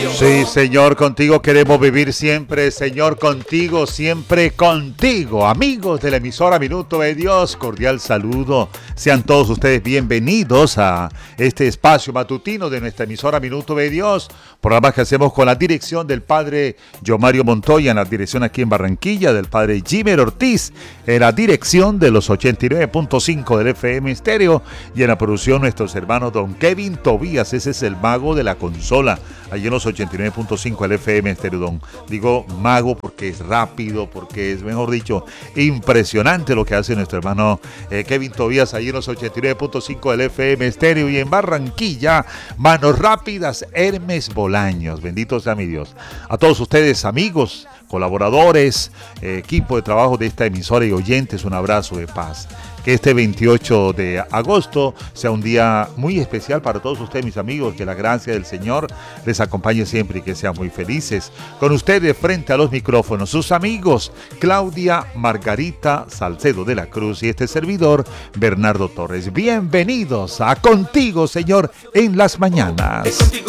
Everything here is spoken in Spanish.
Sí, Señor, contigo queremos vivir siempre, Señor, contigo, siempre contigo. Amigos de la emisora Minuto de Dios, cordial saludo. Sean todos ustedes bienvenidos a este espacio matutino de nuestra emisora Minuto de Dios, programa que hacemos con la dirección del Padre Yomario Montoya, en la dirección aquí en Barranquilla, del Padre Jimmer Ortiz, en la dirección de los 89.5 del FM Estéreo, y en la producción nuestros hermanos don Kevin Tobías, ese es el mago de la consola, allí en los 89.5 del FM Estéreo. Digo mago porque es rápido, porque es, mejor dicho, impresionante lo que hace nuestro hermano Kevin Tobías allí en los 89.5 del FM Estéreo, y en Barranquilla, manos rápidas, Hermes Bolaños. Bendito sea mi Dios. A todos ustedes, amigos, colaboradores, equipo de trabajo de esta emisora y oyentes, un abrazo de paz. Que este 28 de agosto sea un día muy especial para todos ustedes, mis amigos. Que la gracia del Señor les acompañe siempre y que sean muy felices. Con ustedes, frente a los micrófonos, sus amigos Claudia Margarita Salcedo de la Cruz y este servidor, Bernardo Torres. Bienvenidos a Contigo, Señor, en las mañanas.